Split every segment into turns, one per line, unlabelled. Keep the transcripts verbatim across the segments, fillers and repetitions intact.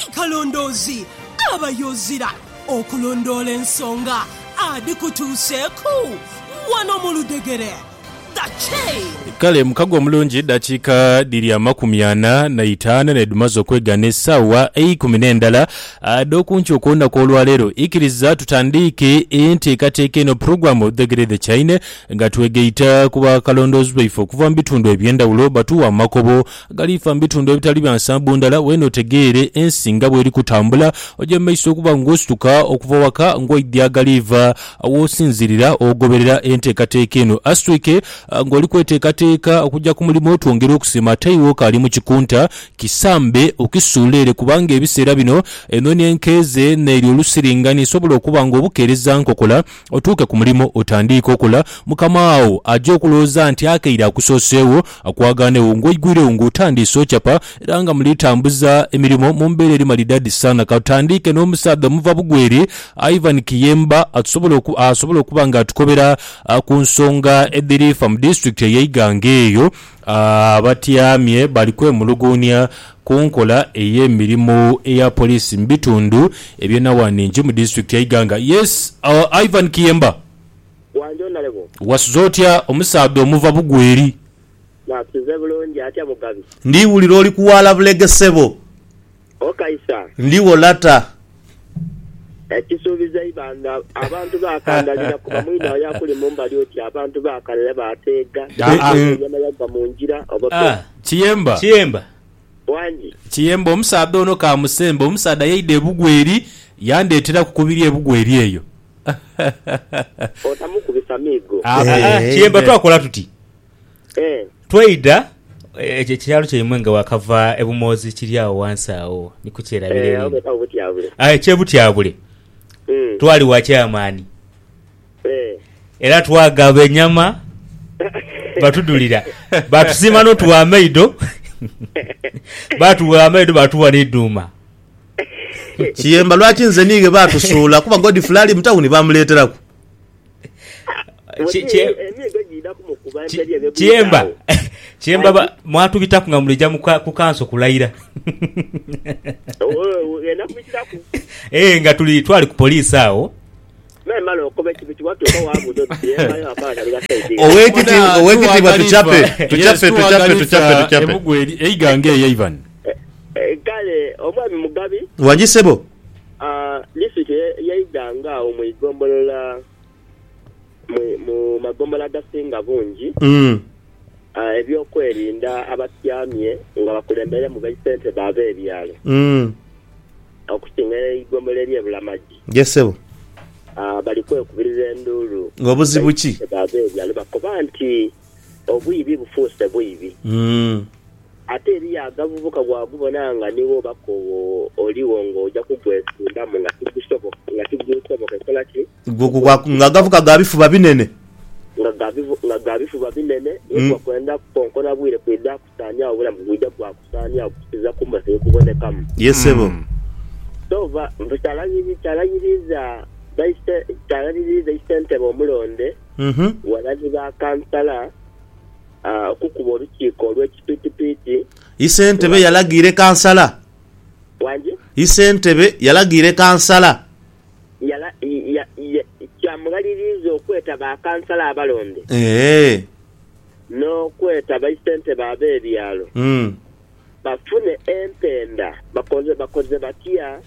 kalondozi abayozira okulondola ensonga adikutuuseeku wano mu Ludegere.
Kale mukago mulungi dakiika diri amakumi ana na itaano nedumaze okwegana essaawa ikumi n'endala adokunki okwonda kw'olwaleero ikiriza tutandike enteekateeka eno programu Ludegere the China nga twegeita ku bakalondoozi baife okuva mu bitundu eby'endawulo batuwa amakobo galifa mu bitundu ebitali bya nsambu ndala weno otegeere ensi nga bw'eri kutambula ojja mu maiso okuba ng'osituka okuva waka ng'oidya galiva w'osinzirira ogoberera enteekateeka eno asitwike ngoli kweteekateeka okujja ku mulimu otwongera okusima taiwo kali mu kikunta kisambe okisuulere kubanga ebiseera bino enoni enkeze n'eri olusiringani isobola okuba ng'obukeereza nkokola otuuke ku mulimu otandika okola mukama awo ajja okulowooza nti akeire akusooseewo akwaganewo ng'oigwirewo ng'otandise okyapa era nga mulitambuza emirimu mu mbeera eri malidadi sana katandike n'omusaadha muva bugweri Ivan Kiyemba asobola okuba nga atukobera ku nsonga edirifa mu district ey'Iganga eyo abatyamye bali kwemulugunya ku nkola ey'emirimu eya poliisi mu bitundu ebyenawaningi mu district y'Iganga. Yes, uh, Ivan Kiyemba
wanjonalebo
wasuzotya omusaadha omuva bugweri
natuze bulungi atya mugabi
ndiwulira oli kuwala bulegesebo
okaisa
ndiwo lata
ekisuubiza ibanga abantu bakandalira kuba mwina yakuli mumbali oti abantu bakalera bateega yamalaga mu njira
oba Kiyemba
Kiyemba
wangi
Kiyemba omusaadha ono ka musembe omusaadha yaide bugweri yandeetera kukubiri ebugweri eyo
otamukubisa migo
Kiyemba twakola tuti
eh
twaida ekyo kyalo kyemwe nga wakava ebumozi kiri awo wansi awo nikukyerabire
eh obutyabule
ah kyebutyabule
Mm.
twali wa chairman
eh
era twagaba enyama batudulira batusima no tuwa maido batuwa maido batuwa n'eduma
Kiyemba lwaki nze nige batusuula kuba ngodi fulali mtawuni bamuleeterako
Kiyemba Kiyemba mwatubita ku ngamulija ku kanso kulayira eh nga tuli twali ku police awo
owekiti owekiti batuchape tuchape tuchape tuchape tuchape
ebugweri Eiganga eyo Ivan
kale omwami mugabi
wagisebo
ah lisike y'Iganga omwigombolola mu magombola gasinga bungi
mm
ah ebyokwerinda abatyamye nga bakulembere mu baisente babe ebyalo
mm
okusinga igombola eri ebulamaji
yesebo
ah bali kwekubiriza endulu
ngobuzibu ki
babe ebyalo bakoba nti obwibi bufuuse bwibi
mm
ate eri agavubuka bwagubonanga niwo bakowo oliwo ng'ojja kugwesundamu nga tigusoboka nga tigusoboka ekola ki
nga gavuka gabifuba binene
nga gabifuba binene ekwa kwenda kukonkona bwire kwida kusanya obulamu bwija bwakusanya okukiza kumase kubonekamu
yesebo
sova mbutalanyiriza talanyiriza isente bomulonde
mhm
walazi ba kansala okukuba olukiiko olw'ekipitipiti
isentebe yalagire kansala
wanje
isentebe yalagire kansala
yala kyamugaliriza okweta bakansala abalonde
eh
n'okweta baisentebe ab'ebyalo
mm
bafune empenda bakoze bakoze batya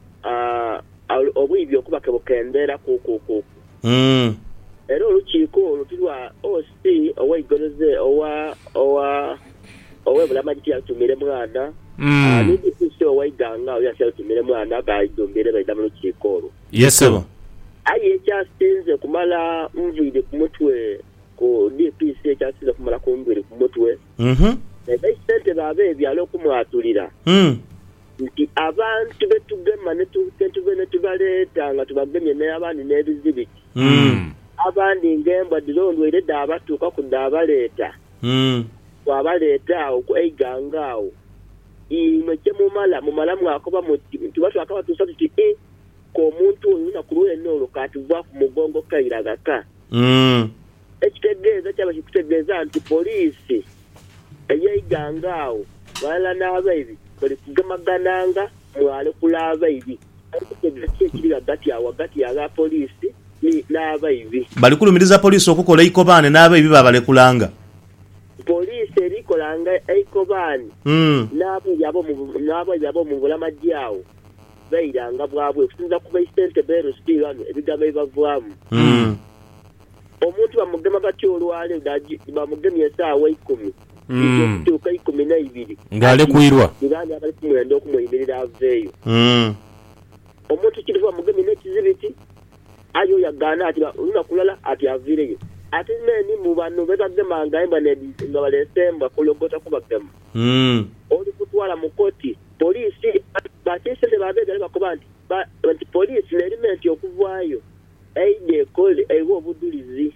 obwibi okuba kebukendera kukukuku
mm
era olukiiko olutulwa O C owaigoloze owa owa owebulamaji yatumire mwana n'idipisi owaiganga oyo yatumire mwana bayidumbire baida mu lukiiko olwo
yesebo
aye ekyasinze kumala nviri ku mutwe ku D P C ekyasinze kumala ku nviri ku mutwe
mhm
baisente babe ebyalo okumwatulira
mm
nti abantu betugema netube netubaleeta nga tubagemye n'abandi n'ebizibiti
mm
abandi ngembwa dilondwere dda batuuka ku dda abaleeta
mm
wabaleeta okweiganga awo imwe kye mumala mumala mwakoba muti tubatwaka batuusa tuti e k'omuntu oyo lunaku lw'enno olwo katuva ku mugongo kairagaka
mm
ekitegeeza kyaba kikutegeeza nti poliisi ey'Iganga awo balala n'abaibi bali kugemagananga mwale kulaba ibi kiri hagati yawe hagati ya polisi ni n'aba ibi
bali kulumiriza polisi okukola ikobane n'aba ibi babalekulanga
polisi erikolanga eikobani
mm.
n'abo yabo mu n'abo yabo mu bulamajyawo bayiranga bwabwe kusinza kuba isente bero stigano ebigambo bibavaamu
mm.
omuntu bamugema batyo olwale bamugemye essaawa ikumi
Mm.
kutuuka ikumi n'ibiri
ngale kwirwa
ngani abali kumwenda okumuyimirira aveeyo
mm.
omuntu kirifu bamugemye n'ekizibiti ayo yagaana ati olunaku kulala ati aviireyo ate neni mu bano bebagemanga emba nga balesembwa kulogota kubagema
mm.
oli kutwala mu koti polisi batisente babeegale bakuba nti nti polisi nerimenti okuvaayo eide ekole ewa obudulizi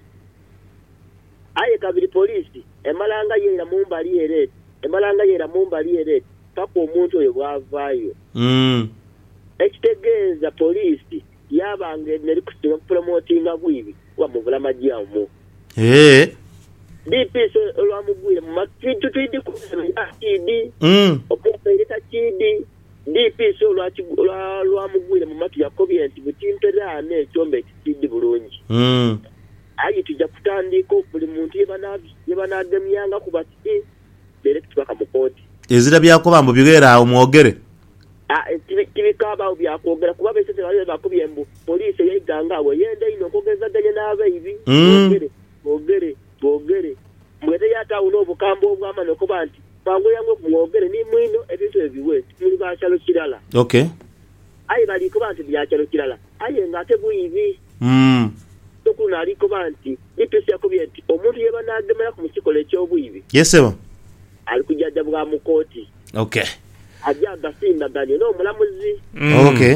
aye kabiri polisi emalanga yeera mumbali ereti emalanga yeera mumbali ereti paka omuntu oyo bwavaayo
mm.
ekitegeeza polisi yabanga neri kusinga kupromotinga bwibi wa mu bulamajyamu
hey.
D P S olwamugwire mu makitu twidi kusemya kidi
mm.
okufaireta kidi D P S olwamugwire mu matu yakobye nti butimperane ekyombe ekidi bulungi
mm.
ayi tujja kutandika buli muntu yebanagemyanga kuba kiti lere tutubaka mu kooti
ezira byakobambo bigera awo mwogere
tibikabaawo byakwogera kuba besente bali bakubye mbu polisi yeiganga awo yende ino okogezaganya n'abaibi bogere bogere bogere mwete yatawuna obukambo obwamani okuba nti pangu yange kumwogere ni mwino ebintu ebiwe muli bakyalo kirala
okay
ayi bali kuba nti byakyalo kirala aye ng'ate bwibi
mm.
tokuna ali kuba nti ipisi yakubye nti omuntu yebanagemera ku mukikola ekyobwibi
yesebo
ali kujjajja bwa mu kooti
okay
ajja agasindaganye n'omulamuzi
mm. okay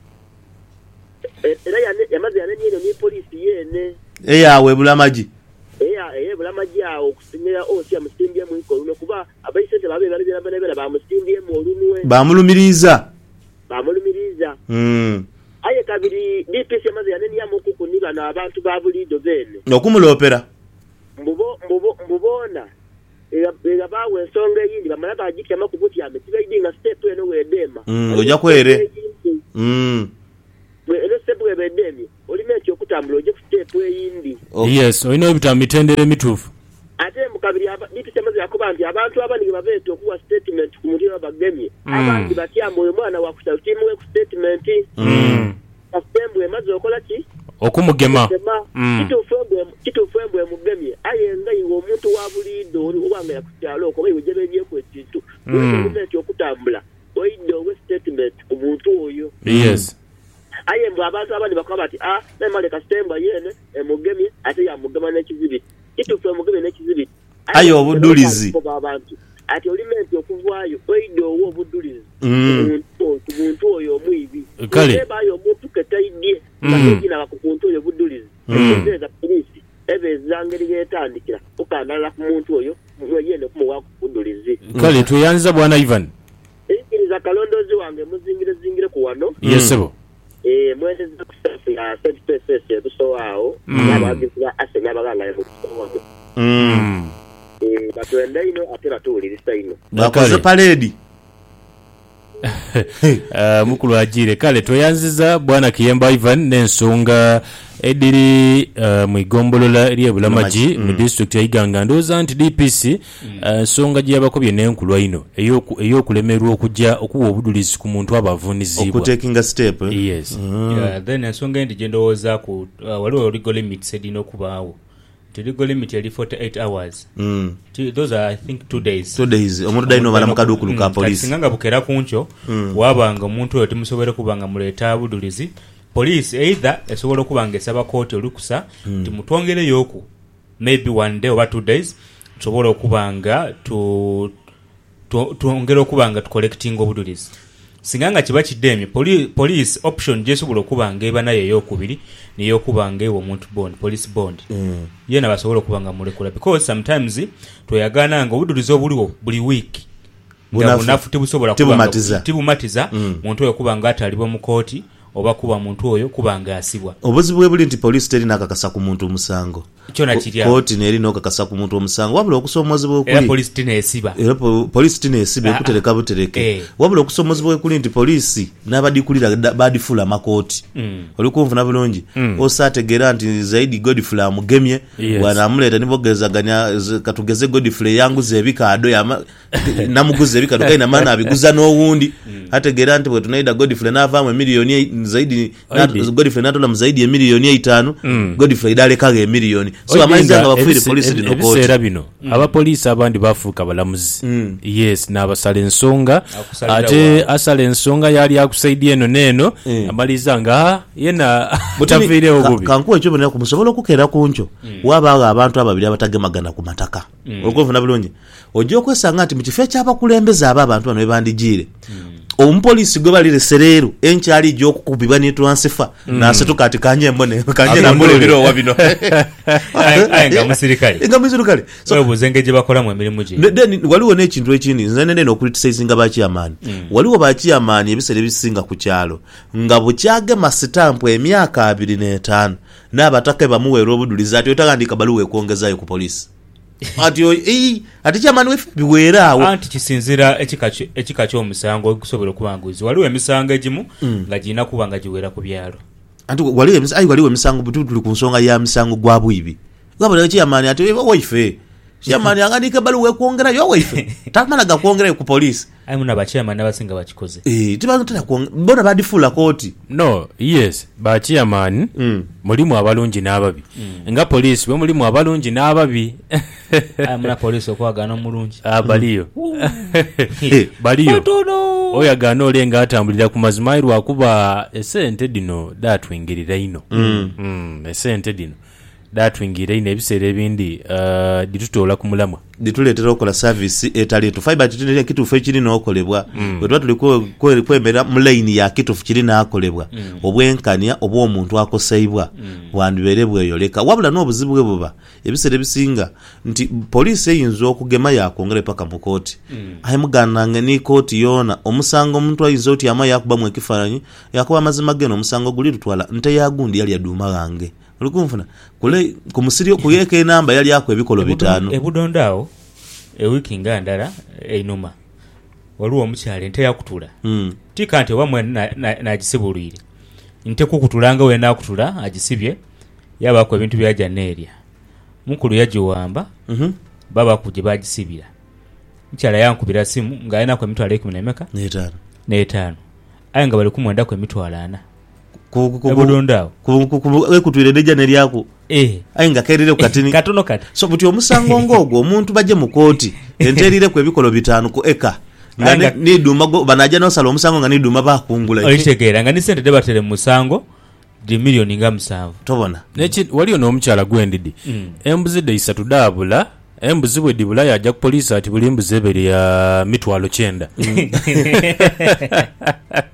era yamaze yanenyeeno ni polisi yene
eyawe bulamaji
eya eye bulamaji awo okusinyira osi amusimbye mu ikoruno kuba abayisente babe bali bera bera bamusimbye mu olunwe
bamulumiriza
bamulumiriza
mm.
aye kabiri D P S yamaze yanenya mu kukuniba n'abantu ba bulido bene
okumulopera
mbubo mbubo mbubona ega bawe ensonga eyindi bamala bagitya kubuti ame tibaidinga step eno wedema
mm. ojja kwere mm.
eno step wedemi olimenti okutambula ojja ku step eyindi
okay. Yes olina ebita mitendere mituufu
ate mukabiri nitutemaze yakuba nti abantu abangi babeeta okuwa statement ku mutima bagemye
mm.
abandi batyamu oyo mwana wakusatimuwe ku statement
mm.
kasembwe emaze okola ki
okumugema mm.
kituufu embwe mugemye aye nga iwe omuntu wa bulido obanga yakukyalo okuba iwe gyebebyeko ekintu olimenti okutambula oidde owe statement ku muntu oyo
yes
aye mbwe abantu abandi bakuba bati ah nemaleka stemba yene emugemye ate yamugema n'ekizibiti kituufu emugemye n'ekizibiti
aye obudulizi
abantu ati olimenti okuvaayo oidde owo obudulizi
mm.
ku muntu oyo omwibi
kale
ebayo omuntu ketaidye ngateginaba ku muntu oyo obudulizi etegeeza polisi ebeza ngeri yetandikira okandalala ku muntu oyo yende kumuwa ku budulizi
kale tweyanza bwana Ivan
ekiriza kalondozi wange muzingire zingire ku wano
yesebo
eh mwendeza ku ya Saint Petrus ebusowawo abagiza asenya abaganga ebusowawo
mm.
eh batwenda ino ate batuulirisa ino
bakoze parade
uh, mukulu ajire kale toyanziza bwana Kiyemba Ivan n'ensonga ediri uh, mu igombolola eri ebulamaji mu mm. district ya Iganga ndoza nti D P C ensonga mm. uh, gy'abakobye n'enkulwa ino ey'okulemerwa okujja okuwa obudulizi ku muntu abavunizibwa
okutakinga step eh?
yes
mm. yeah, then ensonga endi gye ndowooza ku uh, waliwo legal limits edina okubaawo legal limit yali forty-eight hours
mm.
those are I think two days
two days omuntu dayino bala mukadukulu ka police
singa bukera kuncho mm. wabanga omuntu oyo timusobole kubanga muleta abudulizi police either esobola kubanga esaba court olukusa mm. timutwongere yoku maybe one day or two days tusobola okubanga tu tuongera okubanga tu collecting obudulizi singanga kiba kidemi poli, police option jesobola okubanga eba nayo eyokubiri niyo kubanga ewo omuntu bond police bond mm. yena basobola okubanga mulekula because sometimes toyagana nga obudulizi obuliwo buli week nga bunafu tibusobola kubanga tibumatiza mm. muntu oyo kubanga atalibo mu kooti oba kuba muntu oyo kubanga asibwa.
Obuzibu bwe buli nti police terina akakasa ku muntu omusango.
Kyona kirya.
Kooti nerina okakasa ku muntu omusango wabula okusoomozebwa okuli.
Era police tina esiba.
Era police tina esiba ekutereka butereke.
Eh.
Wabula okusoomozebwa okuli nti police n'abadikulira badifula amakooti.
Mm.
Olikumvuna bulungi. Mm. Osategera nti zaidi Godfrey amugemye.
Yes.
Bwanamuleeta nibogezaganya katugeze Godfrey yanguze ebikaado ya namuguze ebikaado kai na maana abiguza n'owundi. Mm. Hategera nti bwe tunaida Godfrey n'avaamu milioni zaidi na, Godfrey n'atola mu zaidi ya milioni etaano. Mm. Godfrey dalekaga emilioni. So amaiza nga bafire police dino kooti.
Ebiseera bino mm. abapoliisi abandi bafuuka balamuzi. Mm. Yes n'abasala ensonga ate asala ensonga yali akusaidia eno neno mm. amaliza nga yena butafiirewo bubi.
Kankuwa ekyo bonna kumusobola okukeera kuncho. Mm. Wabaaga abantu ababiri abatagemagana ku mataka. Mm. Okuvuna bulungi. Ojja okwesanga nti mu kifo ekyabakulembeza abo abantu bano bebandigiire. Mm. Omupolisi gwe balire sereero enkyali gyo okukubibwa ne transfer mm. na setu kati kanje mbone kanje na mbole biro wabino
ayenga musirikale
enga musirikale
so buzengeje bakola mu emirimu gye
then waliwo n'ekintu ekindi nze nene n'okuritisizinga baki amani mm. waliwo baki amani ebisere bisinga ku kyalo nga bukyage mastamp emyaka abiri n'etaano n'abatake bamuweera obuduliza ati otagandika baluwe kuongezayo ku polisi ati eh ati chamani wefe biwera awo
anti kisinzira ekikacho ekikacho omusango okusobola kubanguzi waliwo emisango egimu mm. nga gina kubanga giwera ku byalo
anti waliwo emisango ayi waliwo emisango bututuli ku nsonga ya misango gwa bwibi gabala chamani ati wefe chamani angandika baluwe kuongera yo wefe tamala ga kuongera ku police
ayi muna bachiyamani abasinga bakikoze
eh tibazo tena bona badifula koti
no yes bachiyamani mm. mulimu abalungi n'ababi mm. nga police bwe mulimu abalungi n'ababi
ayi muna police okwagana omulungi
abaliyo baliyo oyagana olenga atambulira ku mazimairu akuba esente dino datwingirira ino mm. mm, esente dino datwingira ine ebiseera ebindi uh, ditutola ku mulamwa
dituletera okola service etali to fiber tutinere kitufu ekiri n'okolebwa mm. bwe tuliko kwemera mu line ya kitufu kiri n'akolebwa mm. obwenkania obwo omuntu akoseibwa mm. bwandibere bweyoleka wabula n'obuzibu bwe buba ebiseera ebisinga nti police eyinza okugema yakongere paka mu kooti mm. ayimugananga ni kooti yona omusango omuntu ayinza oti ama yakuba mu ekifaranyi yakuba amazima geno omusango guli tutwala nte yagundi yali aduma gange olukumfuna kule kumusirio kuyeke namba yali yako ebikolo bitano
ebudondao e wiki ngandala einuma waliwo omukyale nte yakutula mm. tika nti wamwe nagisibulire na, na nte kukutulanga we nakutula agisibye yaba ko ebintu bya janeria mukulu yajiwamba mhm mm baba kuje bagisibira mkyala yankubira simu ngaina kwa mitwalo ekumi n'emeka
n'etaano
n'etaano ayenga bali kumwenda kwa mitwalo ana
kubudondao ekutwire deja nelyako
eh
ayinga kerire kukatini
katono kati
so buti omusango ngogo omuntu baje mu kooti enterire ku ebikolo bitano ku eka nga ni duma banaja no sala omusango nga ni duma bakungula
oyitegera nga ni sente debatere mu musango di milioni nga musanvu
tobona
nechi waliyo n'omukyala gwendidi mm. embuzi de isatu dabula embuzi bwe dibula yaja ku police ati buli embuzi ebere ya mitwalo kyenda